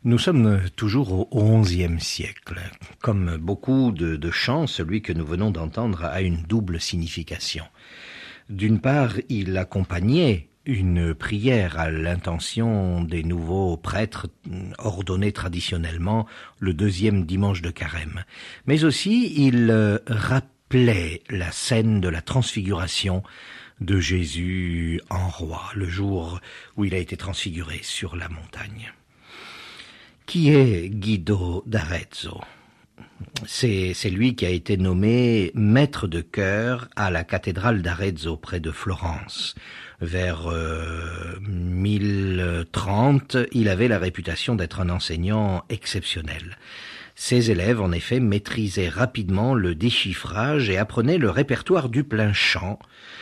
Nous sommes toujours au XIe siècle. Comme beaucoup de chants, celui que nous venons d'entendre a une double signification. D'une part, il accompagnait une prière à l'intention des nouveaux prêtres ordonnés traditionnellement le deuxième dimanche de Carême. Mais aussi, il rappelait la scène de la transfiguration de Jésus en roi, le jour où il a été transfiguré sur la montagne. Qui est Guido d'Arezzo? C'est lui qui a été nommé maître de chœur à la cathédrale d'Arezzo près de Florence. Vers 1030, il avait la réputation d'être un enseignant exceptionnel. Ses élèves, en effet, maîtrisaient rapidement le déchiffrage et apprenaient le répertoire du plein chant,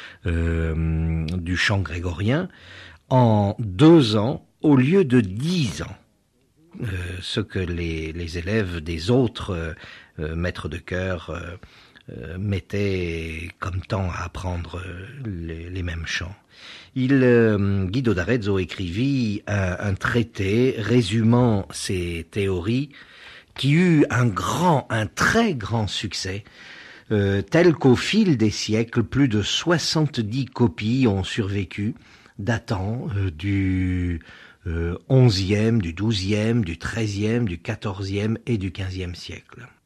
du chant grégorien, en 2 ans au lieu de 10 ans. Ce que les élèves des autres maîtres de chœur mettaient comme temps à apprendre les mêmes chants. Guido d'Arezzo écrivit un traité résumant ses théories qui eut un très grand succès, tel qu'au fil des siècles, plus de 70 copies ont survécu, datant du 11e, du 12e, du 13e, du 14e et du 15e siècle.